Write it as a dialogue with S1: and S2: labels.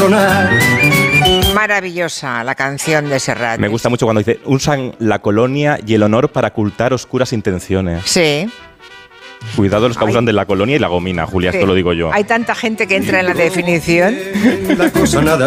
S1: sonar.
S2: Maravillosa la canción de Serrat.
S3: Me gusta mucho cuando dice, usan la colonia y el honor para ocultar oscuras intenciones.
S2: Sí.
S3: Cuidado los que abusan de la colonia y la gomina, Julia,
S2: Sí.
S3: esto lo digo yo.
S2: Hay tanta gente que entra en la definición.
S1: La cosa nada